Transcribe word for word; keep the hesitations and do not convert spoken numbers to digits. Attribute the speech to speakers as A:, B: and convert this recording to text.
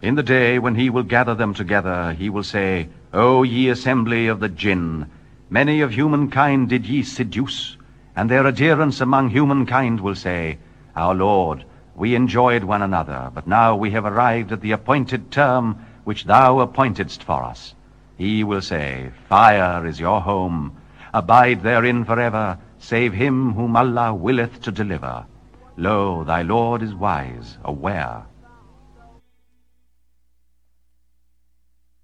A: In the day when he will gather them together, he will say, O ye assembly of the Jinn, many of humankind did ye seduce, and their adherents among humankind will say, Our Lord, we enjoyed one another, but now we have arrived at the appointed term which thou appointedst for us. He will say, Fire is your home. Abide therein forever, save him whom Allah willeth to deliver. Lo, thy Lord is wise, aware.